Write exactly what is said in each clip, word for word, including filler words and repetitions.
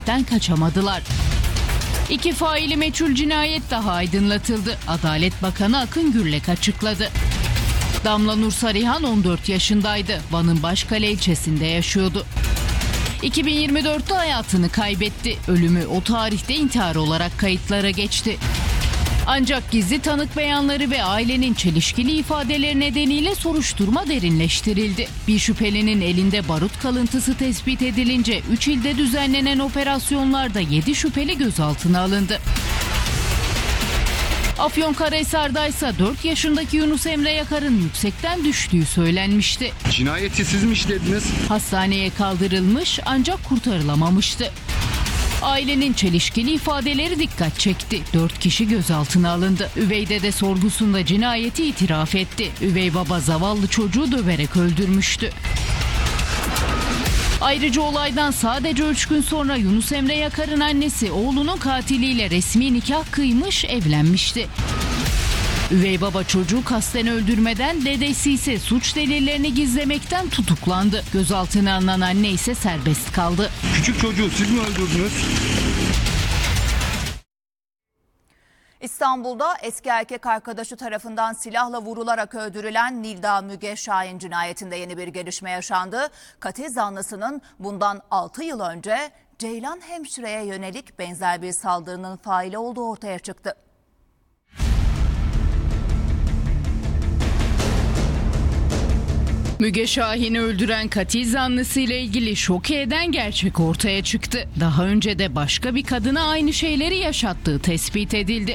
etmekten kaçamadılar. İki faili meçhul cinayet daha aydınlatıldı. Adalet Bakanı Akın Gürlek açıkladı. Damla Nur Sarihan on dört yaşındaydı. Van'ın Başkale ilçesinde yaşıyordu. iki bin yirmi dörtte hayatını kaybetti. Ölümü o tarihte intihar olarak kayıtlara geçti. Ancak gizli tanık beyanları ve ailenin çelişkili ifadeleri nedeniyle soruşturma derinleştirildi. Bir şüphelinin elinde barut kalıntısı tespit edilince üç ilde düzenlenen operasyonlarda yedi şüpheli gözaltına alındı. Afyonkarahisar'da ise dört yaşındaki Yunus Emre Yakar'ın yüksekten düştüğü söylenmişti. Cinayeti siz mi işlediniz? Hastaneye kaldırılmış ancak kurtarılamamıştı. Ailenin çelişkili ifadeleri dikkat çekti. Dört kişi gözaltına alındı. Üvey dede sorgusunda cinayeti itiraf etti. Üvey baba zavallı çocuğu döverek öldürmüştü. Ayrıca olaydan sadece üç gün sonra Yunus Emre Yakar'ın annesi oğlunun katiliyle resmi nikah kıymış, evlenmişti. Üvey baba çocuğu kasten öldürmeden, dedesi ise suç delillerini gizlemekten tutuklandı. Gözaltına alınan anne ise serbest kaldı. Küçük çocuğu siz mi öldürdünüz? İstanbul'da eski erkek arkadaşı tarafından silahla vurularak öldürülen Nilda Müge Şahin cinayetinde yeni bir gelişme yaşandı. Katil zanlısının bundan altı yıl önce Ceylan hemşireye yönelik benzer bir saldırının faili olduğu ortaya çıktı. Müge Şahin'i öldüren katil zanlısı ile ilgili şok eden gerçek ortaya çıktı. Daha önce de başka bir kadına aynı şeyleri yaşattığı tespit edildi.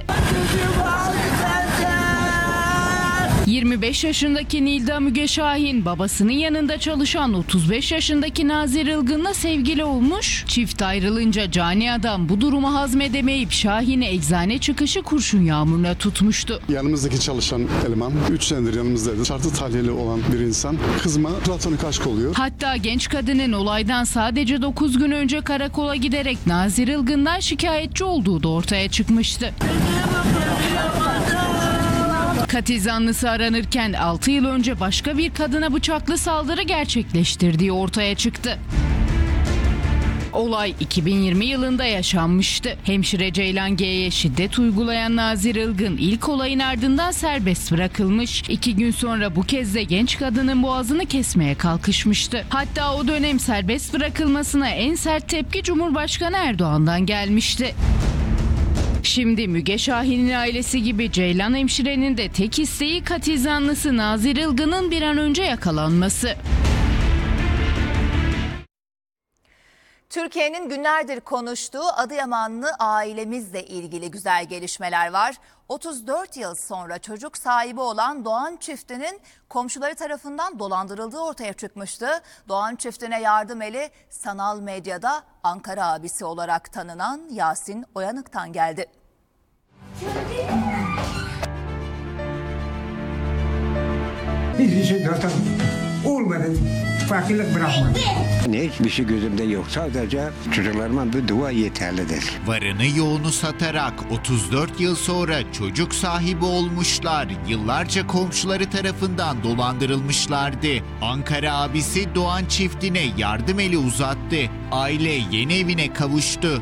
yirmi beş yaşındaki Nilda Müge Şahin babasının yanında çalışan otuz beş yaşındaki Nazir Ilgın'la sevgili olmuş. Çift ayrılınca cani adam bu durumu hazmedemeyip Şahin'i eczane çıkışı kurşun yağmuruna tutmuştu. Yanımızdaki çalışan eleman üç senedir yanımızdaydı. Şartlı tahliyeli olan bir insan kızıma platonik aşk oluyor. Hatta genç kadının olaydan sadece dokuz gün önce karakola giderek Nazir Ilgın'dan şikayetçi olduğu da ortaya çıkmıştı. Katil zanlısı aranırken altı yıl önce başka bir kadına bıçaklı saldırı gerçekleştirdiği ortaya çıktı. Olay iki bin yirmi yılında yaşanmıştı. Hemşire Ceylan G'ye şiddet uygulayan Nazir Ilgın ilk olayın ardından serbest bırakılmış. İki gün sonra bu kez de genç kadının boğazını kesmeye kalkışmıştı. Hatta o dönem serbest bırakılmasına en sert tepki Cumhurbaşkanı Erdoğan'dan gelmişti. Şimdi Müge Şahin'in ailesi gibi Ceylan hemşirenin de tek isteği katil zanlısı Nazir Ilgın'ın bir an önce yakalanması. Türkiye'nin günlerdir konuştuğu Adıyamanlı ailemizle ilgili güzel gelişmeler var. otuz dört yıl sonra çocuk sahibi olan Doğan çiftinin komşuları tarafından dolandırıldığı ortaya çıkmıştı. Doğan çiftine yardım eli sanal medyada Ankara abisi olarak tanınan Yasin Oyanık'tan geldi. Hiçbir şey zaten olmadı. Fakirlik bırakmadı. Hiçbir şey gözümde yok. Sadece çocuklarıma bir dua yeterlidir. Varını yoğunu satarak otuz dört yıl sonra çocuk sahibi olmuşlar. Yıllarca komşuları tarafından dolandırılmışlardı. Ankara abisi Doğan çiftine yardım eli uzattı. Aile yeni evine kavuştu.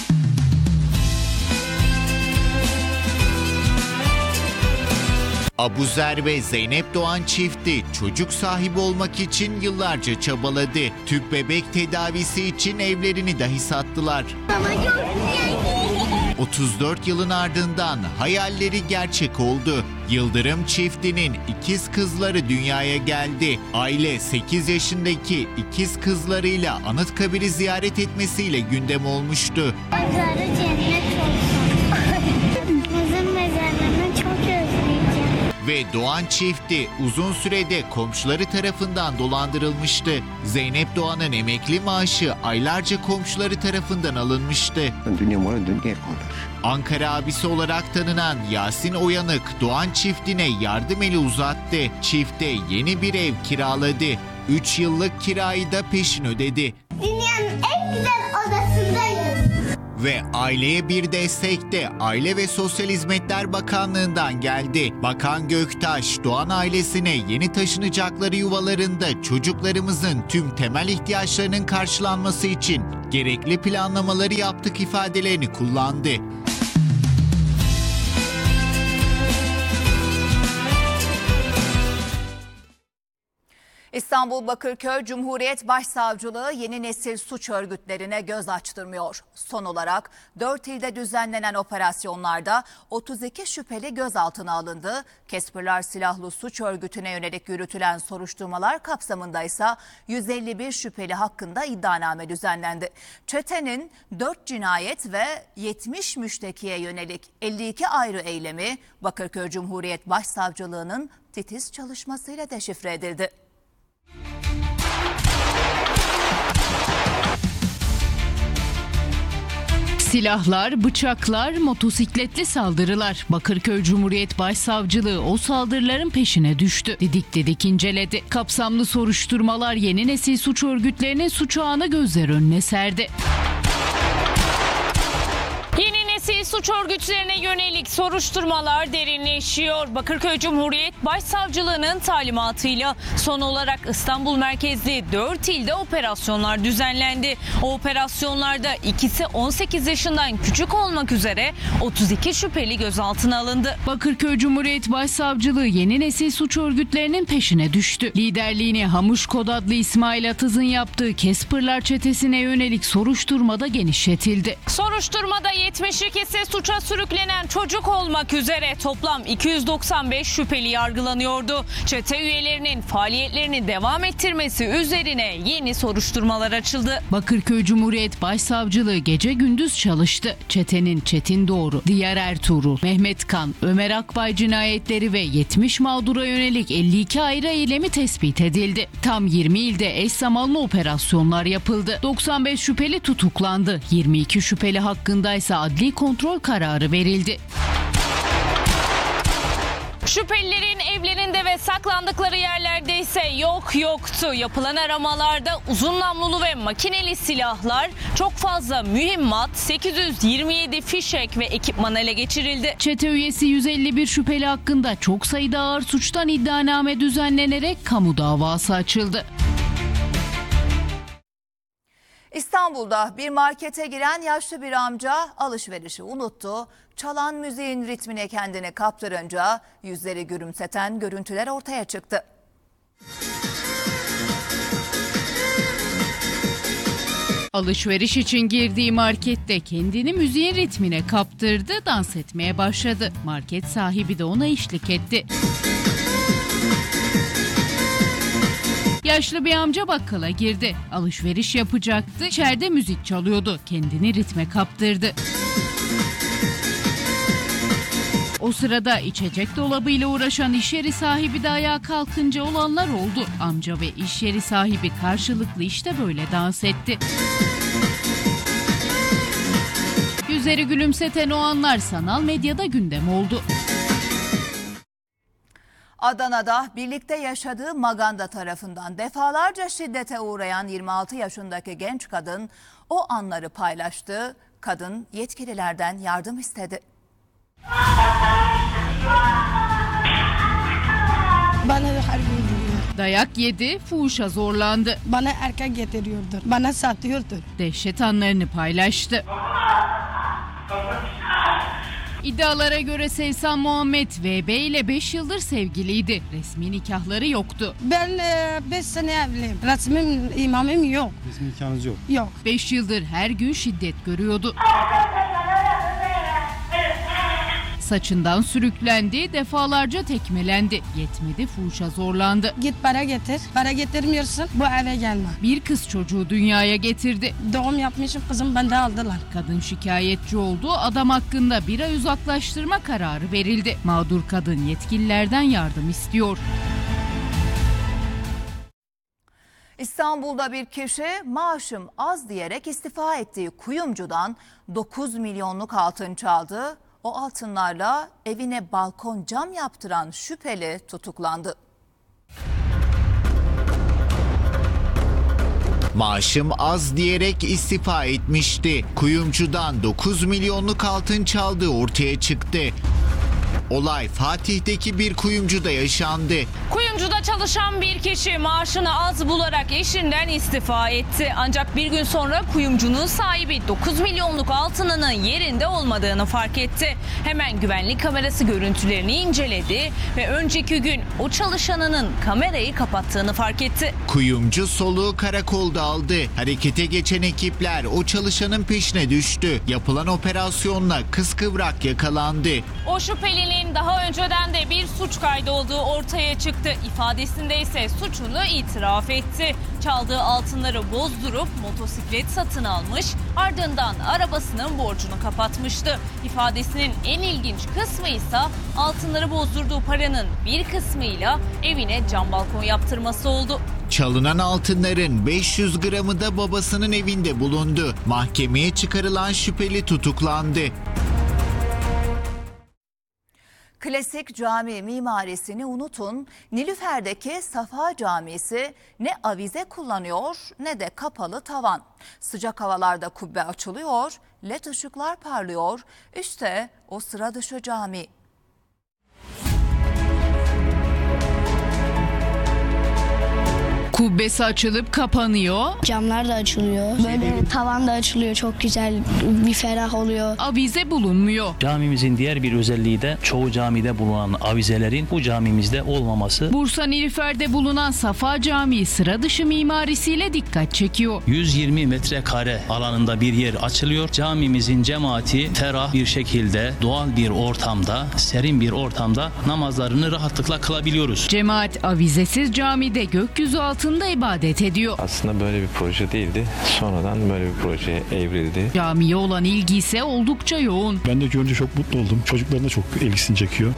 Abuzer ve Zeynep Doğan çifti çocuk sahibi olmak için yıllarca çabaladı. Tüp bebek tedavisi için evlerini dahi sattılar. otuz dört yılın ardından hayalleri gerçek oldu. Yıldırım çiftinin ikiz kızları dünyaya geldi. Aile sekiz yaşındaki ikiz kızlarıyla Anıtkabir'i ziyaret etmesiyle gündem olmuştu. Mezarı cennet olsun. Bizim mezarlarını çok özleyeceğim. Ve Doğan çifti uzun sürede komşuları tarafından dolandırılmıştı. Zeynep Doğan'ın emekli maaşı aylarca komşuları tarafından alınmıştı. Dünya malı dünya kalır. Ankara abisi olarak tanınan Yasin Oyanık Doğan çiftine yardım eli uzattı. Çifte yeni bir ev kiraladı. üç yıllık kirayı da peşin ödedi. Dünyanın en güzel odasındayız. Ve aileye bir destek de Aile ve Sosyal Hizmetler Bakanlığı'ndan geldi. Bakan Göktaş, Doğan ailesine yeni taşınacakları yuvalarında çocuklarımızın tüm temel ihtiyaçlarının karşılanması için gerekli planlamaları yaptık ifadelerini kullandı. İstanbul Bakırköy Cumhuriyet Başsavcılığı yeni nesil suç örgütlerine göz açtırmıyor. Son olarak dört ilde düzenlenen operasyonlarda otuz iki şüpheli gözaltına alındı. Kesperler Silahlı Suç Örgütü'ne yönelik yürütülen soruşturmalar kapsamında ise yüz elli bir şüpheli hakkında iddianame düzenlendi. Çetenin dört cinayet ve yetmiş müştekiye yönelik elli iki ayrı eylemi Bakırköy Cumhuriyet Başsavcılığı'nın titiz çalışmasıyla deşifre edildi. Silahlar, bıçaklar, motosikletli saldırılar. Bakırköy Cumhuriyet Başsavcılığı o saldırıların peşine düştü. Didik didik inceledi. Kapsamlı soruşturmalar yeni nesil suç örgütlerinin suç ağını gözler önüne serdi. Yeni nesil suç örgütlerine yönelik soruşturmalar derinleşiyor. Bakırköy Cumhuriyet Başsavcılığı'nın talimatıyla son olarak İstanbul merkezli dört ilde operasyonlar düzenlendi. O operasyonlarda ikisi on sekiz yaşından küçük olmak üzere otuz iki şüpheli gözaltına alındı. Bakırköy Cumhuriyet Başsavcılığı yeni nesil suç örgütlerinin peşine düştü. Liderliğini Hamuş Kod adlı İsmail Atız'ın yaptığı Kesperler çetesine yönelik soruşturmada genişletildi. Soruşturmada yetmiş ikisi suça sürüklenen çocuk olmak üzere toplam iki yüz doksan beş şüpheli yargılanıyordu. Çete üyelerinin faaliyetlerini devam ettirmesi üzerine yeni soruşturmalar açıldı. Bakırköy Cumhuriyet Başsavcılığı gece gündüz çalıştı. Çetenin Çetin Doğru, Diyar Ertuğrul, Mehmet Kan, Ömer Akbay cinayetleri ve yetmiş mağdura yönelik elli iki ayrı eylemi tespit edildi. Tam yirmi ilde eş zamanlı operasyonlar yapıldı. doksan beş şüpheli tutuklandı. yirmi iki şüpheli hakkında ise adli kontrol kararı verildi. Şüphelilerin evlerinde ve saklandıkları yerlerde ise yok yoktu. Yapılan aramalarda uzun namlulu ve makineli silahlar, çok fazla mühimmat, sekiz yüz yirmi yedi fişek ve ekipman ele geçirildi. Çete üyesi yüz elli bir şüpheli hakkında çok sayıda ağır suçtan iddianame düzenlenerek kamu davası açıldı. İstanbul'da bir markete giren yaşlı bir amca alışverişi unuttu. Çalan müziğin ritmine kendini kaptırınca yüzleri gülümseten görüntüler ortaya çıktı. Alışveriş için girdiği markette kendini müziğin ritmine kaptırdı, dans etmeye başladı. Market sahibi de ona eşlik etti. Yaşlı bir amca bakkala girdi. Alışveriş yapacaktı. İçeride müzik çalıyordu. Kendini ritme kaptırdı. O sırada içecek dolabıyla uğraşan iş yeri sahibi de ayağa kalkınca olanlar oldu. Amca ve iş yeri sahibi karşılıklı işte böyle dans etti. Yüzleri gülümseten o anlar sanal medyada gündem oldu. Adana'da birlikte yaşadığı maganda tarafından defalarca şiddete uğrayan yirmi altı yaşındaki genç kadın o anları paylaştı. Kadın yetkililerden yardım istedi. Bana her gün vuruyor. Dayak yedi, fuhuşa zorlandı. Bana erkek getiriyordu. Bana satıyordu. Dehşet anlarını paylaştı. İddialara göre Seysan Muhammed V B ile beş yıldır sevgiliydi. Resmi nikahları yoktu. Ben beş sene evliyim. Resmim, imamım yok. Resmi nikahınız yok. Yok. beş yıldır her gün şiddet görüyordu. Saçından sürüklendi, defalarca tekmelendi. Yetmedi, fuhuşa zorlandı. Git para getir. Para getirmiyorsun, bu eve gelme. Bir kız çocuğu dünyaya getirdi. Doğum yapmışım, kızım benden aldılar. Kadın şikayetçi oldu. Adam hakkında bir ay uzaklaştırma kararı verildi. Mağdur kadın yetkililerden yardım istiyor. İstanbul'da bir kişi maaşım az diyerek istifa ettiği kuyumcudan dokuz milyonluk altın çaldı. O altınlarla evine balkon cam yaptıran şüpheli tutuklandı. Maaşım az diyerek istifa etmişti. Kuyumcudan dokuz milyonluk altın çaldığı ortaya çıktı. Olay Fatih'teki bir kuyumcuda yaşandı. Kuyumcuda çalışan bir kişi maaşını az bularak eşinden istifa etti. Ancak bir gün sonra kuyumcunun sahibi dokuz milyonluk altınının yerinde olmadığını fark etti. Hemen güvenlik kamerası görüntülerini inceledi ve önceki gün o çalışanının kamerayı kapattığını fark etti. Kuyumcu soluğu karakolda aldı. Harekete geçen ekipler o çalışanın peşine düştü. Yapılan operasyonla kıskıvrak yakalandı. O şüphelinin daha önceden de bir suç kaydı olduğu ortaya çıktı. İfadesinde ise suçunu itiraf etti. Çaldığı altınları bozdurup motosiklet satın almış, ardından arabasının borcunu kapatmıştı. İfadesinin en ilginç kısmı ise altınları bozdurduğu paranın bir kısmıyla evine cam balkon yaptırması oldu. Çalınan altınların beş yüz gramı da babasının evinde bulundu. Mahkemeye çıkarılan şüpheli tutuklandı. Klasik cami mimarisini unutun. Nilüfer'deki Safa Camisi ne avize kullanıyor ne de kapalı tavan. Sıcak havalarda kubbe açılıyor, led ışıklar parlıyor. İşte o sıra dışı cami. Kubbesi açılıp kapanıyor. Camlar da açılıyor. Böyle tavan da açılıyor. Çok güzel, bir ferah oluyor. Avize bulunmuyor. Camimizin diğer bir özelliği de çoğu camide bulunan avizelerin bu camimizde olmaması. Bursa Nilüfer'de bulunan Safa Camii sıra dışı mimarisiyle dikkat çekiyor. yüz yirmi metrekare alanında bir yer açılıyor. Camimizin cemaati ferah bir şekilde, doğal bir ortamda, serin bir ortamda namazlarını rahatlıkla kılabiliyoruz. Cemaat avizesiz camide gökyüzü altında ibadet ediyor. Aslında böyle bir proje değildi. Sonradan böyle bir projeye evrildi. Camiye olan ilgi ise oldukça yoğun. Ben de görünce çok mutlu oldum. Çocukların da çok ilgisini çekiyor.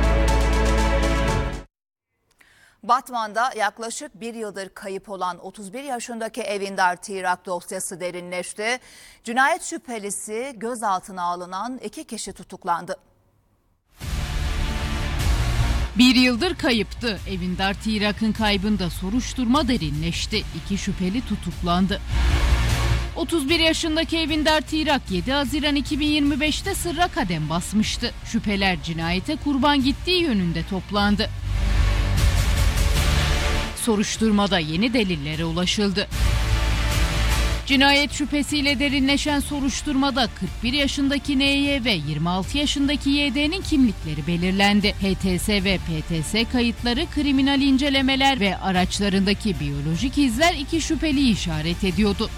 Batman'da yaklaşık bir yıldır kayıp olan otuz bir yaşındaki Evindar Tirak dosyası derinleşti. Cinayet şüphelisi gözaltına alınan iki kişi tutuklandı. Bir yıldır kayıptı. Evindar Tirak'ın kaybında soruşturma derinleşti. İki şüpheli tutuklandı. otuz bir yaşındaki Evindar Tirak yedi Haziran iki bin yirmi beş'te sırra kadem basmıştı. Şüpheler cinayete kurban gittiği yönünde toplandı. Soruşturmada yeni delillere ulaşıldı. Cinayet şüphesiyle derinleşen soruşturmada kırk bir yaşındaki N Y ve yirmi altı yaşındaki Y D'nin kimlikleri belirlendi. H T S ve P T S kayıtları, kriminal incelemeler ve araçlarındaki biyolojik izler iki şüpheliyi işaret ediyordu.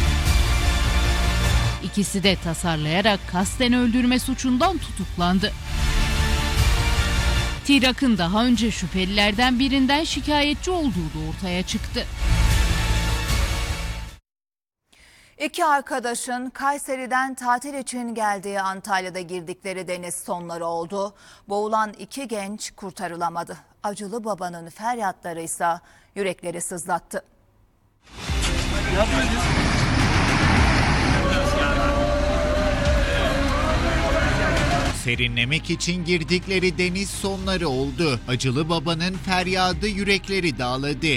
İkisi de tasarlayarak kasten öldürme suçundan tutuklandı. Tirak'ın daha önce şüphelilerden birinden şikayetçi olduğu da ortaya çıktı. İki arkadaşın Kayseri'den tatil için geldiği Antalya'da girdikleri deniz sonları oldu. Boğulan iki genç kurtarılamadı. Acılı babanın feryatları ise yürekleri sızlattı. Serinlemek için girdikleri deniz sonları oldu. Acılı babanın feryadı yürekleri dağladı.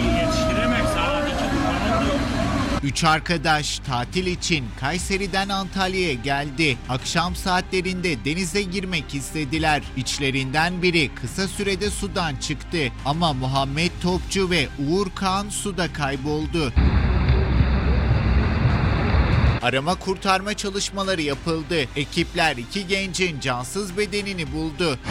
Üç arkadaş tatil için Kayseri'den Antalya'ya geldi. Akşam saatlerinde denize girmek istediler. İçlerinden biri kısa sürede sudan çıktı. Ama Muhammed Topçu ve Uğur Kağan suda kayboldu. Arama kurtarma çalışmaları yapıldı. Ekipler iki gencin cansız bedenini buldu.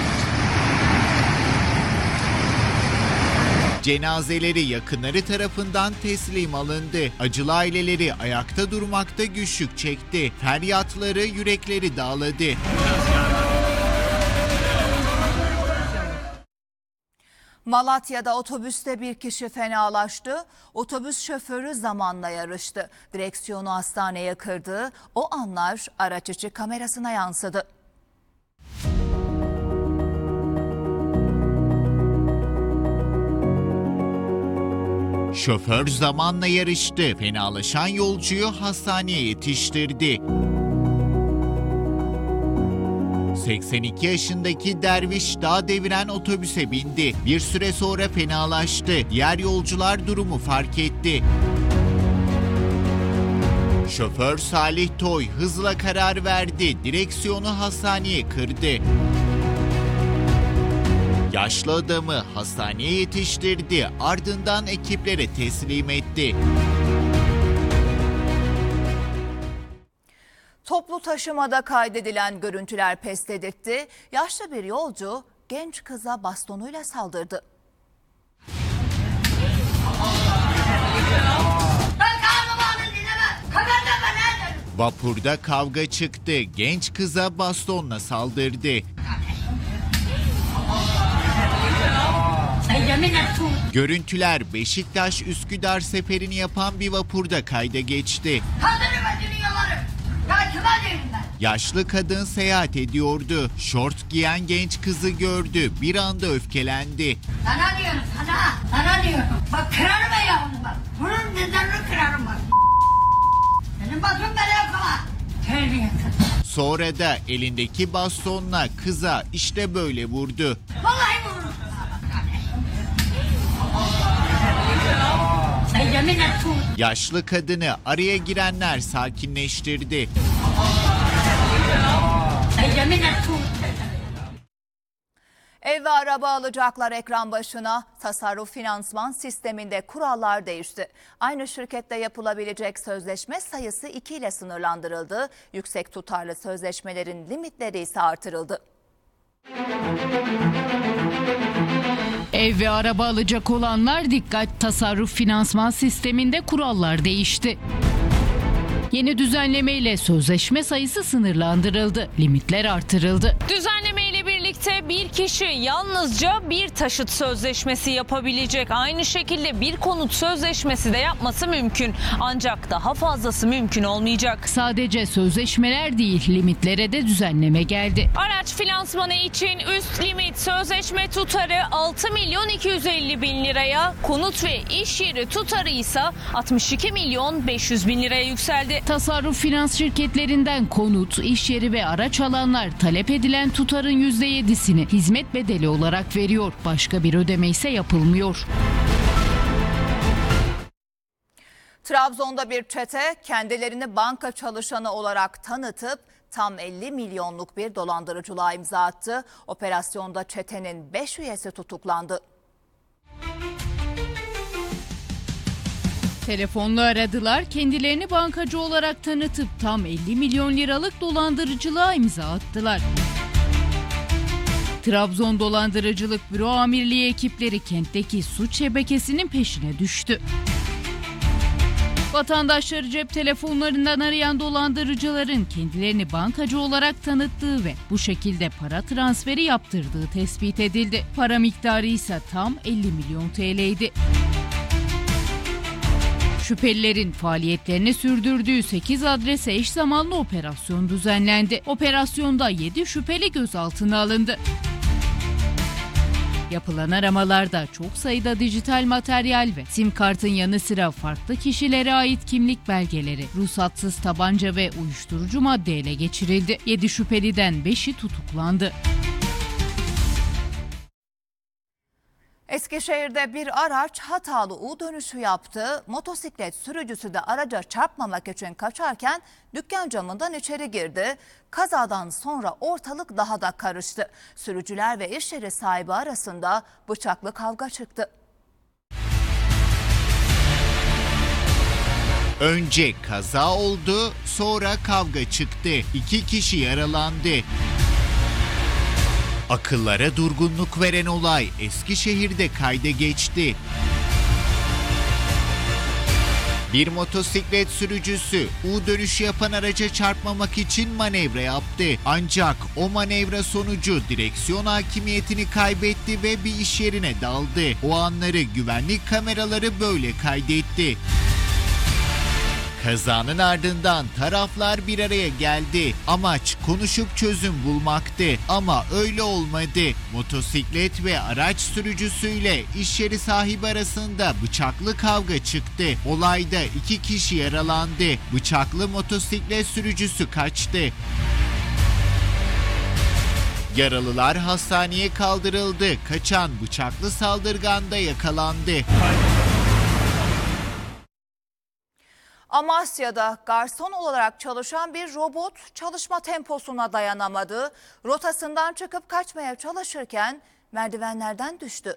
Cenazeleri yakınları tarafından teslim alındı. Acılı aileleri ayakta durmakta güçlük çekti. Feryatları yürekleri dağladı. Malatya'da otobüste bir kişi fenalaştı. Otobüs şoförü zamanla yarıştı. Direksiyonu hastaneye kırdı. O anlar araç içi kamerasına yansıdı. Şoför zamanla yarıştı. Fenalaşan yolcuyu hastaneye yetiştirdi. seksen iki yaşındaki derviş dağ deviren otobüse bindi. Bir süre sonra fenalaştı. Diğer yolcular durumu fark etti. Şoför Salih Toy hızla karar verdi, direksiyonu hastaneye kırdı. Yaşlı adamı hastaneye yetiştirdi, ardından ekiplere teslim etti. Toplu taşımada kaydedilen görüntüler pes dedirtti. Yaşlı bir yolcu genç kıza bastonuyla saldırdı. Vapurda kavga çıktı, genç kıza bastonla saldırdı. Görüntüler Beşiktaş-Üsküdar seferini yapan bir vapurda kayda geçti. Yaşlı kadın seyahat ediyordu. Şort giyen genç kızı gördü. Bir anda öfkelendi. Sana diyorum sana. Sana diyorum. Bak kırarım ayağını bak. Bunun dizlerini kırarım bak. Senin basın beni yakala. Terbiyesiz. Sonra da elindeki bastonla kıza işte böyle vurdu. Vallahi vururum. Sen yemin et sus. Yaşlı kadını araya girenler sakinleştirdi. Sen yemin et sus. Ev ve araba alacaklar ekran başına. Tasarruf finansman sisteminde kurallar değişti. Aynı şirkette yapılabilecek sözleşme sayısı iki ile sınırlandırıldı. Yüksek tutarlı sözleşmelerin limitleri ise artırıldı. Ev ve araba alacak olanlar dikkat, tasarruf finansman sisteminde kurallar değişti. Yeni düzenlemeyle sözleşme sayısı sınırlandırıldı, limitler artırıldı. Düzenlemeyle birlikte bir kişi yalnızca bir taşıt sözleşmesi yapabilecek. Aynı şekilde bir konut sözleşmesi de yapması mümkün. Ancak daha fazlası mümkün olmayacak. Sadece sözleşmeler değil, limitlere de düzenleme geldi. Araç finansmanı için üst limit sözleşme tutarı altı milyon iki yüz elli bin liraya, konut ve iş yeri tutarı ise altmış iki milyon beş yüz bin liraya yükseldi. Tasarruf finans şirketlerinden konut, iş yeri ve araç alanlar talep edilen tutarın yüzde yedisini hizmet bedeli olarak veriyor. Başka bir ödeme ise yapılmıyor. Trabzon'da bir çete kendilerini banka çalışanı olarak tanıtıp tam elli milyonluk bir dolandırıcılığa imza attı. Operasyonda çetenin beş üyesi tutuklandı. Telefonla aradılar, kendilerini bankacı olarak tanıtıp tam elli milyon liralık dolandırıcılığa imza attılar. Trabzon Dolandırıcılık Büro Amirliği ekipleri kentteki suç şebekesinin peşine düştü. Vatandaşları cep telefonlarından arayan dolandırıcıların kendilerini bankacı olarak tanıttığı ve bu şekilde para transferi yaptırdığı tespit edildi. Para miktarı ise tam elli milyon T L'ydi. Şüphelilerin faaliyetlerini sürdürdüğü sekiz adrese eş zamanlı operasyon düzenlendi. Operasyonda yedi şüpheli gözaltına alındı. Yapılan aramalarda çok sayıda dijital materyal ve sim kartın yanı sıra farklı kişilere ait kimlik belgeleri, ruhsatsız tabanca ve uyuşturucu madde ele geçirildi. yedi şüpheliden beşi tutuklandı. Eskişehir'de bir araç hatalı U dönüşü yaptı. Motosiklet sürücüsü de araca çarpmamak için kaçarken dükkan camından içeri girdi. Kazadan sonra ortalık daha da karıştı. Sürücüler ve iş yeri sahibi arasında bıçaklı kavga çıktı. Önce kaza oldu, sonra kavga çıktı. İki kişi yaralandı. Akıllara durgunluk veren olay Eskişehir'de kayda geçti. Bir motosiklet sürücüsü U dönüşü yapan araca çarpmamak için manevra yaptı. Ancak o manevra sonucu direksiyon hakimiyetini kaybetti ve bir iş yerine daldı. O anları güvenlik kameraları böyle kaydetti. Kazanın ardından taraflar bir araya geldi. Amaç konuşup çözüm bulmaktı ama öyle olmadı. Motosiklet ve araç sürücüsüyle iş yeri sahibi arasında bıçaklı kavga çıktı. Olayda iki kişi yaralandı. Bıçaklı motosiklet sürücüsü kaçtı. Yaralılar hastaneye kaldırıldı. Kaçan bıçaklı saldırgan da yakalandı. Amasya'da garson olarak çalışan bir robot çalışma temposuna dayanamadı. Rotasından çıkıp kaçmaya çalışırken merdivenlerden düştü.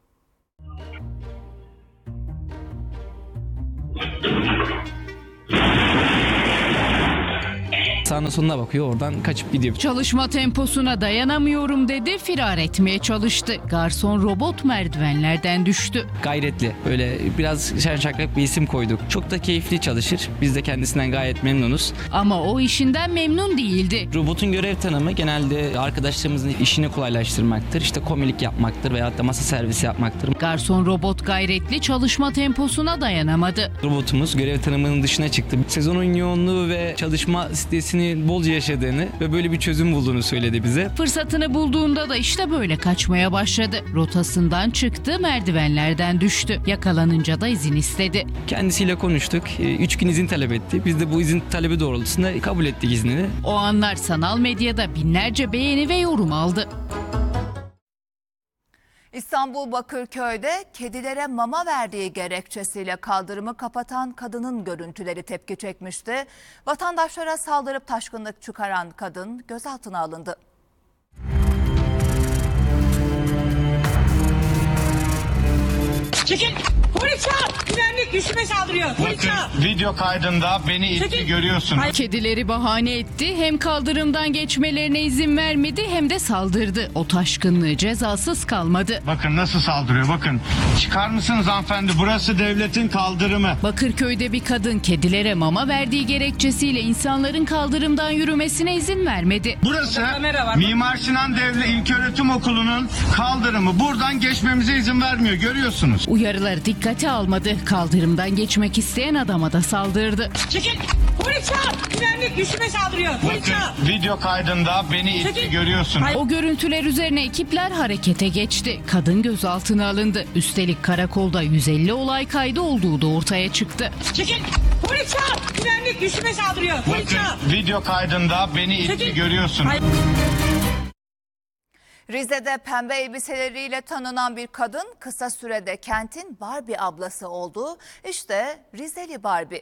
Sağına soluna bakıyor, oradan kaçıp gidiyor. Çalışma temposuna dayanamıyorum dedi, firar etmeye çalıştı. Garson robot merdivenlerden düştü. Gayretli, böyle biraz şen şakrak bir isim koyduk. Çok da keyifli çalışır. Biz de kendisinden gayet memnunuz. Ama o işinden memnun değildi. Robotun görev tanımı genelde arkadaşlarımızın işini kolaylaştırmaktır. İşte komilik yapmaktır veyahut da masa servisi yapmaktır. Garson robot gayretli, çalışma temposuna dayanamadı. Robotumuz görev tanımının dışına çıktı. Sezonun yoğunluğu ve çalışma stresini bolca yaşadığını ve böyle bir çözüm bulduğunu söyledi bize. Fırsatını bulduğunda da işte böyle kaçmaya başladı. Rotasından çıktı, merdivenlerden düştü. Yakalanınca da izin istedi. Kendisiyle konuştuk. Üç gün izin talep etti. Biz de bu izin talebi doğrultusunda kabul ettik iznini. O anlar sanal medyada binlerce beğeni ve yorum aldı. İstanbul Bakırköy'de kedilere mama verdiği gerekçesiyle kaldırımı kapatan kadının görüntüleri tepki çekmişti. Vatandaşlara saldırıp taşkınlık çıkaran kadın gözaltına alındı. Çekil! Polis çağır! Güvenlik üstüme saldırıyor. Polis çağır! Video kaydında beni itti görüyorsunuz. Kedileri bahane etti, hem kaldırımdan geçmelerine izin vermedi hem de saldırdı. O taşkınlığı cezasız kalmadı. Bakın nasıl saldırıyor, bakın. Çıkar mısınız hanımefendi? Burası devletin kaldırımı. Bakırköy'de bir kadın kedilere mama verdiği gerekçesiyle insanların kaldırımdan yürümesine izin vermedi. Burası Mimar Sinan Devlet İlköğretim Okulu'nun kaldırımı. Buradan geçmemize izin vermiyor, görüyorsunuz. Uyarıları dikkate almadı. Kaldırımdan geçmek isteyen adama da saldırdı. Çekil! Polis çağır! Güvenlik üstüme saldırıyor. Polis çağır! Video kaydında beni itti görüyorsunuz. O görüntüler üzerine ekipler harekete geçti. Kadın gözaltına alındı. Üstelik karakolda yüz elli olay kaydı olduğu da ortaya çıktı. Çekil! Polis çağır! Güvenlik üstüme saldırıyor. Polis çağır! Video kaydında beni itti görüyorsunuz. Rize'de pembe elbiseleriyle tanınan bir kadın kısa sürede kentin Barbie ablası oldu. İşte Rizeli Barbie.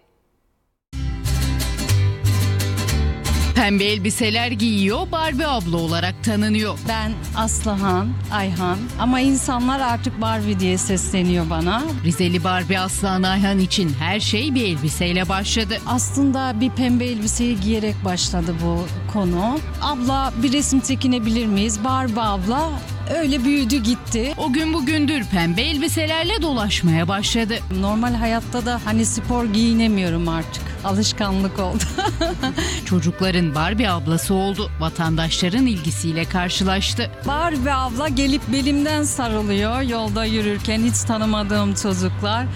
Pembe elbiseler giyiyor, Barbie abla olarak tanınıyor. Ben Aslıhan, Ayhan ama insanlar artık Barbie diye sesleniyor bana. Rizeli Barbie Aslıhan Ayhan için her şey bir elbiseyle başladı. Aslında bir pembe elbiseyi giyerek başladı bu konu. Abla bir resim çekinebilir miyiz? Barbie abla öyle büyüdü gitti. O gün bugündür pembe elbiselerle dolaşmaya başladı. Normal hayatta da hani spor giyinemiyorum artık. Alışkanlık oldu. Çocukların Barbie ablası oldu. Vatandaşların ilgisiyle karşılaştı. Barbie abla gelip belimden sarılıyor yolda yürürken, hiç tanımadığım çocuklar.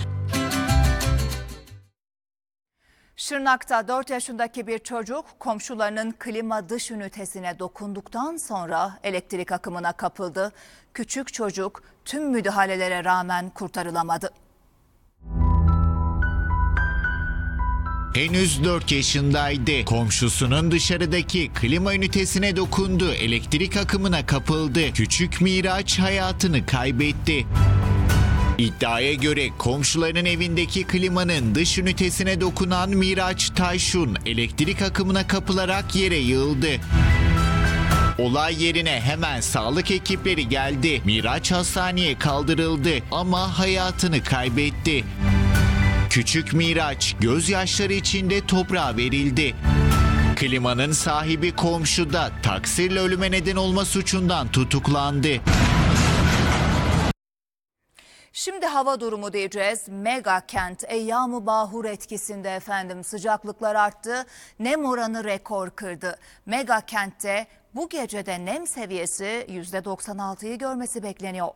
Şırnak'ta dört yaşındaki bir çocuk komşularının klima dış ünitesine dokunduktan sonra elektrik akımına kapıldı. Küçük çocuk tüm müdahalelere rağmen kurtarılamadı. Henüz dört yaşındaydı. Komşusunun dışarıdaki klima ünitesine dokundu. Elektrik akımına kapıldı. Küçük Miraç hayatını kaybetti. İddiaya göre komşularının evindeki klimanın dış ünitesine dokunan Miraç Tayşun elektrik akımına kapılarak yere yığıldı. Olay yerine hemen sağlık ekipleri geldi. Miraç hastaneye kaldırıldı ama hayatını kaybetti. Küçük Miraç gözyaşları içinde toprağa verildi. Klimanın sahibi komşu da taksirle ölüme neden olma suçundan tutuklandı. Şimdi hava durumu diyeceğiz. Mega kent Eyyam-ı Bahur etkisinde efendim sıcaklıklar arttı. Nem oranı rekor kırdı. Mega kentte bu gecede nem seviyesi yüzde doksan altıyı görmesi bekleniyor.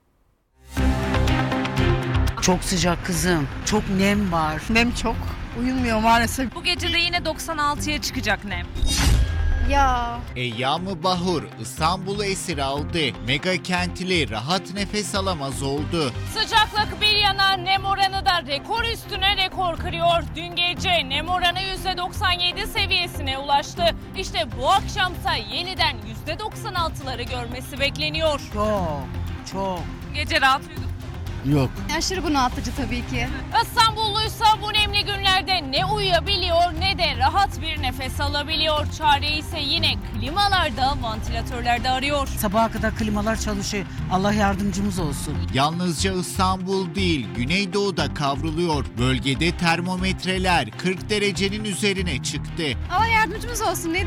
Çok sıcak kızım. Çok nem var. Nem çok. Uyumuyor maalesef. Bu gece de yine doksan altıya çıkacak nem. Ya. Eyyam-ı Bahur İstanbul'u esir aldı. Mega kentli rahat nefes alamaz oldu. Sıcaklık bir yana nem oranı da rekor üstüne rekor kırıyor. Dün gece nem oranı yüzde doksan yedi seviyesine ulaştı. İşte bu akşamsa yeniden yüzde doksan altıları görmesi bekleniyor. Çok, çok. Gece rahat uyuduk. Yok. Aşırı bunaltıcı tabii ki. İstanbulluysa bu nemli günlerde ne uyuyabiliyor ne de rahat bir nefes alabiliyor. Çareyi ise yine klimalarda, vantilatörlerde arıyor. Sabaha kadar klimalar çalışıyor. Allah yardımcımız olsun. Yalnızca İstanbul değil, Güneydoğu'da kavruluyor. Bölgede termometreler kırk derecenin üzerine çıktı. Allah yardımcımız olsun. Ne